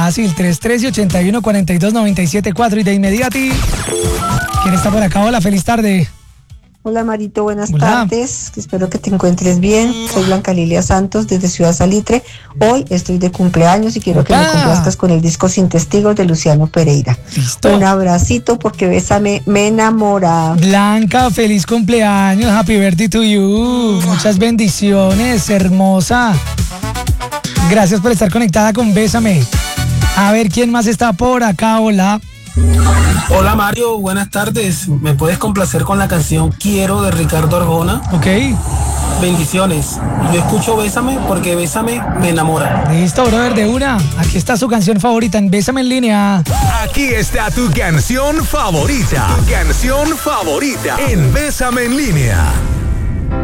fácil, 313-81-42-97-4 y de inmediato. ¿Quién está por acá? Hola, feliz tarde. Hola Marito, buenas tardes, espero que te encuentres bien. Soy Blanca Lilia Santos desde Ciudad Salitre. Hoy estoy de cumpleaños y quiero que me complazcas con el disco Sin Testigos de Luciano Pereira. Listo. Un abracito porque Bésame me enamora. Blanca, feliz cumpleaños, happy birthday to you. Muchas bendiciones, hermosa. Gracias por estar conectada con Bésame. A ver, ¿quién más está por acá? Hola. Hola Mario, buenas tardes. ¿Me puedes complacer con la canción Quiero de Ricardo Arjona? Ok. Bendiciones. Yo escucho Bésame porque Bésame me enamora. Listo, brother, de una. Aquí está su canción favorita en Bésame en línea. Aquí está tu canción favorita. Tu canción favorita en Bésame en línea.